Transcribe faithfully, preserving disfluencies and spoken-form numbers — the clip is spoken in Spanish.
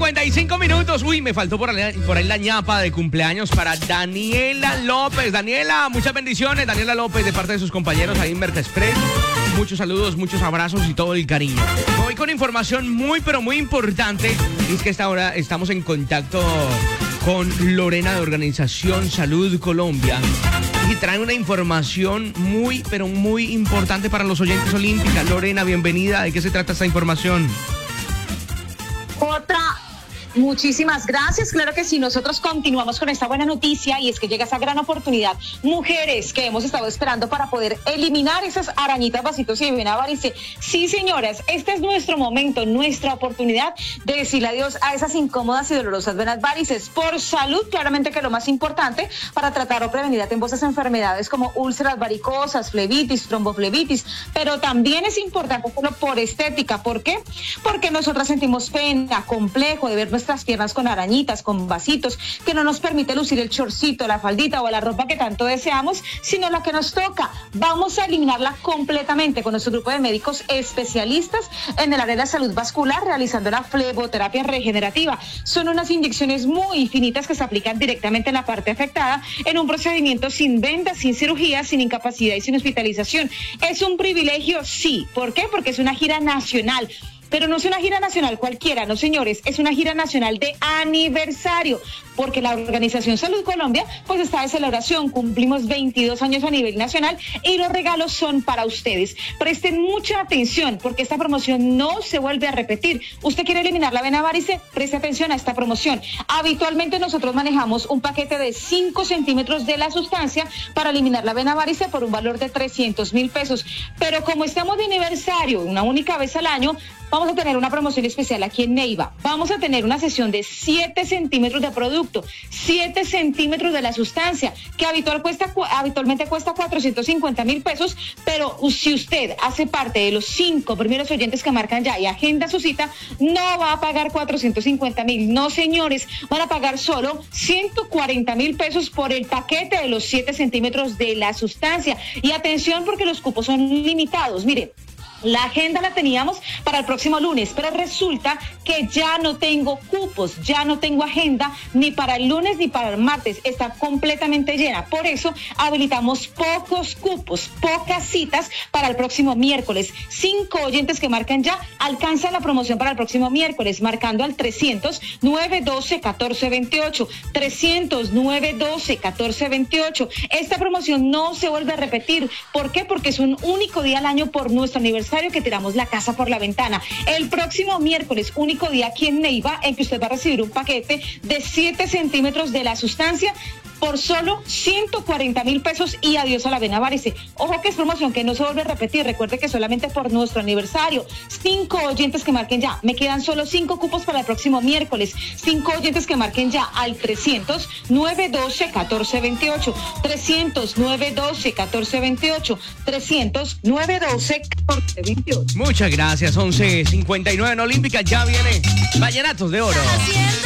cincuenta y cinco minutos. Uy, me faltó por ahí, por ahí la ñapa de cumpleaños para Daniela López. Daniela, muchas bendiciones. Daniela López, de parte de sus compañeros ahí en Merca Express. Muchos saludos, muchos abrazos y todo el cariño. Voy con información muy, pero muy importante. Y es que a esta hora estamos en contacto con Lorena de Organización Salud Colombia. Y trae una información muy, pero muy importante para los oyentes olímpicas. Lorena, bienvenida. ¿De qué se trata esta información? Otra, muchísimas gracias. Claro que sí, nosotros continuamos con esta buena noticia y es que llega esa gran oportunidad. Mujeres que hemos estado esperando para poder eliminar esas arañitas, vasitos y varices. Sí, señoras, este es nuestro momento, nuestra oportunidad de decirle adiós a esas incómodas y dolorosas venas varices. Por salud, claramente que lo más importante para tratar o prevenir a tiempo esas enfermedades como úlceras varicosas, flebitis, tromboflebitis, pero también es importante hacerlo por estética. ¿Por qué? Porque nosotras sentimos pena, complejo de ver nuestra nuestras piernas con arañitas, con vasitos, que no nos permite lucir el chorcito, la faldita o la ropa que tanto deseamos, sino la que nos toca. Vamos a eliminarla completamente con nuestro grupo de médicos especialistas en el área de la salud vascular, realizando la fleboterapia regenerativa. Son unas inyecciones muy finitas que se aplican directamente en la parte afectada, en un procedimiento sin venda, sin cirugía, sin incapacidad y sin hospitalización. ¿Es un privilegio? Sí. ¿Por qué? Porque es una gira nacional. Pero no es una gira nacional cualquiera, no señores, es una gira nacional de aniversario, porque la Organización Salud Colombia pues está de celebración, cumplimos veintidós años a nivel nacional y los regalos son para ustedes. Presten mucha atención porque esta promoción no se vuelve a repetir. ¿Usted quiere eliminar la vena varice? Preste atención a esta promoción. Habitualmente nosotros manejamos un paquete de cinco centímetros de la sustancia para eliminar la vena varice por un valor de trescientos mil pesos, pero como estamos de aniversario una única vez al año, vamos a tener una promoción especial aquí en Neiva. Vamos a tener una sesión de siete centímetros de producto, siete centímetros de la sustancia, que habitual cuesta, habitualmente cuesta cuatrocientos cincuenta mil pesos, pero si usted hace parte de los cinco primeros oyentes que marcan ya y agenda su cita, no va a pagar cuatrocientos cincuenta mil. No, señores, van a pagar solo ciento cuarenta mil pesos por el paquete de los siete centímetros de la sustancia. Y atención porque los cupos son limitados. Mire, la agenda la teníamos para el próximo lunes, pero resulta que ya no tengo cupos, ya no tengo agenda ni para el lunes ni para el martes, está completamente llena. Por eso habilitamos pocos cupos, pocas citas para el próximo miércoles. Cinco oyentes que marcan ya alcanzan la promoción para el próximo miércoles, marcando al trescientos, nueve doce, catorce veintiocho, trescientos, nueve doce, catorce veintiocho. Esta promoción no se vuelve a repetir. ¿Por qué? Porque es un único día al año por nuestro aniversario que tiramos la casa por la ventana. El próximo miércoles, único día aquí en Neiva, en que usted va a recibir un paquete de siete centímetros de la sustancia por solo ciento cuarenta mil pesos y adiós a la vena varice. Ojo que es promoción que no se vuelve a repetir. Recuerde que solamente por nuestro aniversario. Cinco oyentes que marquen ya. Me quedan solo cinco cupos para el próximo miércoles. Cinco oyentes que marquen ya al trescientos, nueve doce, catorce veintiocho. trescientos, nueve doce, catorce veintiocho. trescientos, nueve doce, catorce veintiocho. Muchas gracias. once cincuenta y nueve en Olímpica. Ya viene Vallenatos de Oro.